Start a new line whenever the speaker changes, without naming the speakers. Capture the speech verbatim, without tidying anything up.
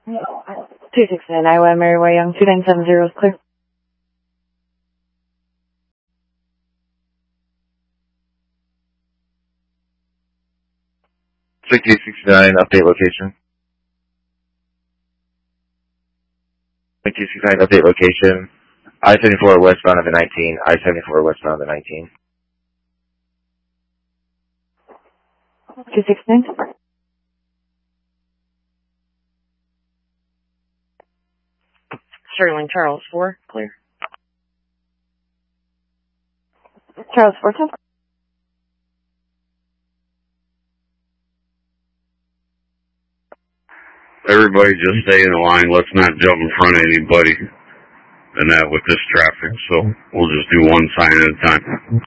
two six nine I one Mary Way Young, two nine seven zero is clear.
sixty sixty-nine, update location. sixty sixty-nine, update location. I seventy-four westbound of the nineteen. I seventy-four westbound of the nineteen.
two six nine. Sterling Charles four, clear. Charles four, ten.
Everybody just stay in the line. Let's not jump in front of anybody. And that with this traffic, so we'll just do one sign at a time.